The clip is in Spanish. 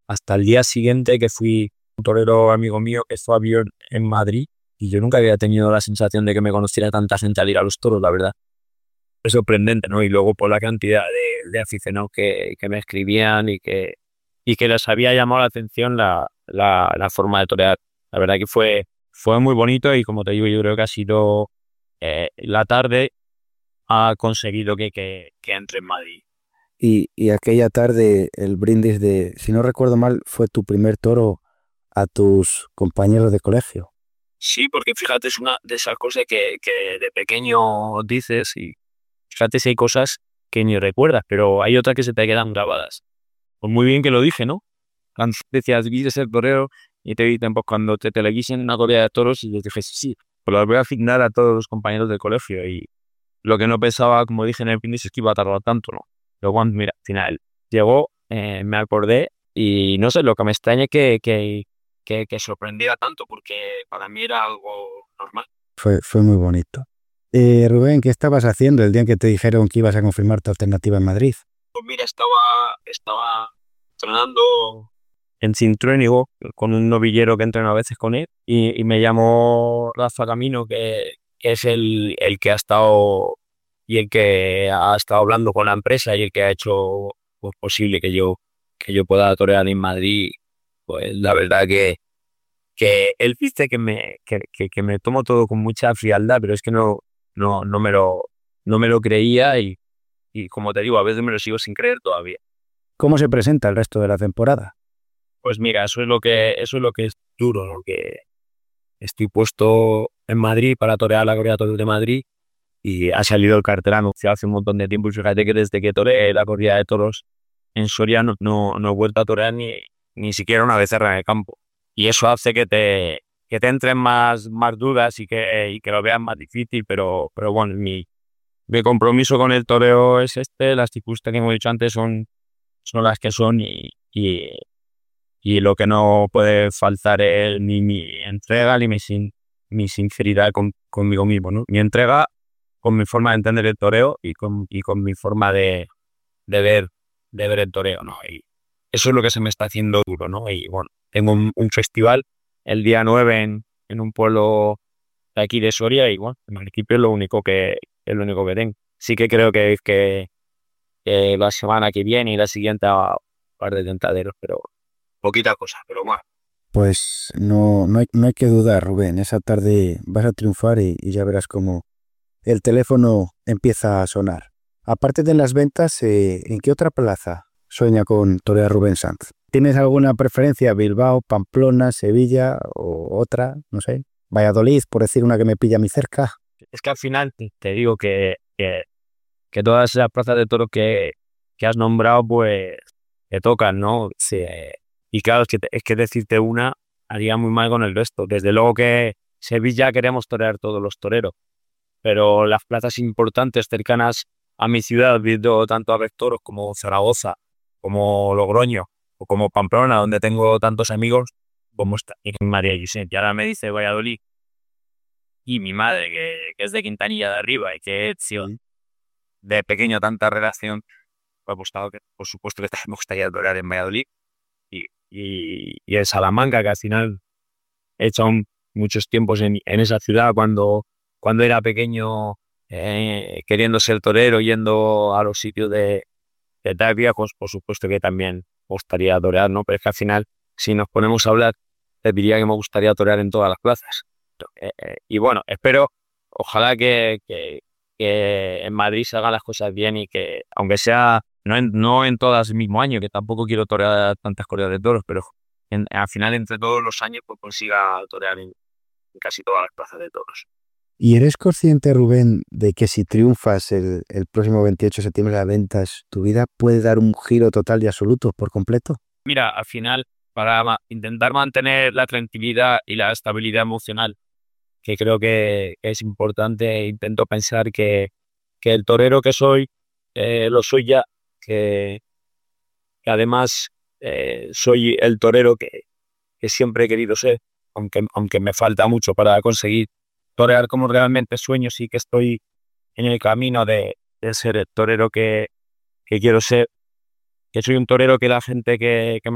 hasta el día siguiente que fui un torero amigo mío que fue a ver en Madrid y yo nunca había tenido la sensación de que me conociera tanta gente al ir a los toros, la verdad. Es sorprendente, ¿no? Y luego por la cantidad de aficionados que me escribían y que les había llamado la atención la forma de torear. La verdad que fue muy bonito y como te digo, yo creo que ha sido la tarde ha conseguido que entre en Madrid. Y aquella tarde el brindis de, si no recuerdo mal, fue tu primer toro a tus compañeros de colegio. Sí, porque fíjate, es una de esas cosas que de pequeño dices y fíjate si hay cosas que ni recuerdas, pero hay otras que se te quedan grabadas. Pues muy bien que lo dije, ¿no? Antes decías, quieres ser torero y te dicen, pues cuando te teleguisen una corrida de toros y yo dije, sí, sí, pues lo voy a asignar a todos los compañeros del colegio y lo que no pensaba, como dije en el índice, es que iba a tardar tanto, ¿no? Pero bueno, mira, al final llegó, me acordé y no sé, lo que me extraña es que sorprendiera tanto porque para mí era algo normal. Fue muy bonito. Rubén, ¿qué estabas haciendo el día en que te dijeron que ibas a confirmar tu alternativa en Madrid? Pues mira, estaba entrenando en Cintruénigo con un novillero que entreno a veces con él y me llamó Rafa Camino, que es el que ha estado y el que ha estado hablando con la empresa y el que ha hecho pues, posible que yo pueda torear en Madrid. Pues la verdad que él dice que me tomo todo con mucha frialdad, pero es que no me lo creía y como te digo, a veces me lo sigo sin creer todavía. ¿Cómo se presenta el resto de la temporada? Pues mira, eso es lo que es duro, ¿no? Que estoy puesto en Madrid para torear la corrida de toros de Madrid y ha salido el cartel anunciado hace un montón de tiempo y fíjate que desde que toreé la corrida de toros en Soria no he vuelto a torear ni siquiera una becerra en el campo. Y eso hace que te entren más dudas y que lo veas más difícil, pero bueno, mi compromiso con el toreo es las circunstancias que hemos dicho antes son las que son y lo que no puede faltar es ni mi entrega ni mi sinceridad conmigo mismo, ¿no? Mi entrega con mi forma de entender el toreo y con mi forma de ver el toreo, ¿no? Y eso es lo que se me está haciendo duro, ¿no? Y bueno, tengo un festival el día 9 en un pueblo de aquí de Soria y bueno, en principio es lo único que tengo. Sí que creo que la semana que viene y la siguiente a un par de tentaderos, pero poquita cosa, pero bueno. Pues no hay que dudar, Rubén. Esa tarde vas a triunfar y ya verás cómo el teléfono empieza a sonar. Aparte de las ventas, ¿en qué otra plaza sueña con torear Rubén Sanz? ¿Tienes alguna preferencia? ¿Bilbao, Pamplona, Sevilla o otra? No sé. Valladolid, por decir una que me pilla a mí cerca. Es que al final te digo que todas esas plazas de toros que has nombrado, pues te tocan, ¿no? Sí, y claro, es que decirte una haría muy mal con el resto. Desde luego que Sevilla queremos torear todos los toreros, pero las plazas importantes cercanas a mi ciudad, viendo tanto a Toros como Zaragoza, como Logroño o como Pamplona, donde tengo tantos amigos, como está en María José. Y ahora me dice Valladolid y mi madre, que es de Quintanilla de Arriba y que es de pequeño tanta relación, pues ha gustado que, por supuesto, que me gustaría torear en Valladolid y en Salamanca, que al final he hecho muchos tiempos en esa ciudad cuando era pequeño, queriendo ser torero, yendo a los sitios de tal viejos, por supuesto que también me gustaría torear, ¿no? Pero es que al final, si nos ponemos a hablar, te diría que me gustaría torear en todas las plazas. Y bueno, espero, ojalá que en Madrid se hagan las cosas bien y que, aunque sea no en todas el mismo año, que tampoco quiero torear tantas corridas de toros, pero al final entre todos los años pues consiga torear en casi todas las plazas de toros. ¿Y eres consciente, Rubén, de que si triunfas el próximo 28 de septiembre de las ventas, tu vida puede dar un giro total y absoluto por completo? Mira, al final, para intentar mantener la tranquilidad y la estabilidad emocional, que creo que es importante, intento pensar que el torero que soy, lo soy ya, que además soy el torero que siempre he querido ser, aunque me falta mucho para conseguir torear como realmente sueño, sí que estoy en el camino de ser el torero que quiero ser, que soy un torero que la gente que